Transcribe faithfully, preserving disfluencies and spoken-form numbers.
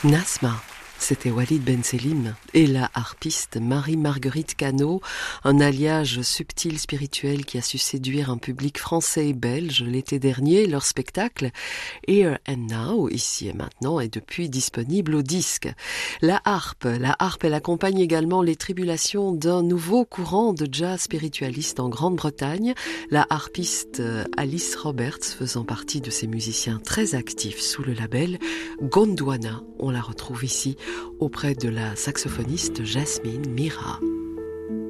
Nasma, c'était Walid Ben Selim et la harpiste Marie-Marguerite Cano, un alliage subtil spirituel qui a su séduire un public français et belge l'été dernier. Leur spectacle Here and Now, ici et maintenant, est depuis disponible au disque. La harpe, la harpe, elle accompagne également les tribulations d'un nouveau courant de jazz spiritualiste en Grande-Bretagne. La harpiste Alice Roberts faisant partie de ces musiciens très actifs sous le label Gondwana. On la retrouve ici auprès de la saxophoniste Jasmine Mira.